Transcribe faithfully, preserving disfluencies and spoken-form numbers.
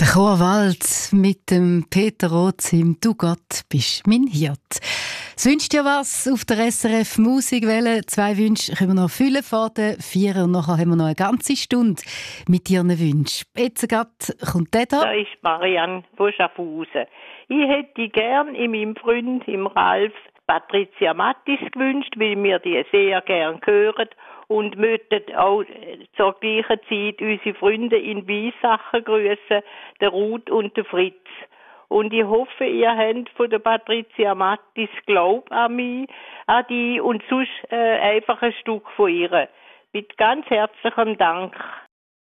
Chorwald mit dem Peter Roth im «Du Gott bist mein Hirt». Es wünscht dir was auf der S R F Musikwelle. Zwei Wünsche können wir noch füllen vor den vier und nachher haben wir noch eine ganze Stunde mit ihren Wünschen. Jetzt grad kommt der da. Da ist Marianne von Schaffhausen. Ich hätte gern in meinem Freund, im Ralf, Patricia Mattis gewünscht, weil wir die sehr gern hören und möchten auch zur gleichen Zeit unsere Freunde in Wiesachen grüßen, der Ruth und der Fritz. Und ich hoffe, ihr habt von der Patricia Mattis Glaub an mich, an die und sonst äh, einfach ein Stück von ihr. Mit ganz herzlichem Dank.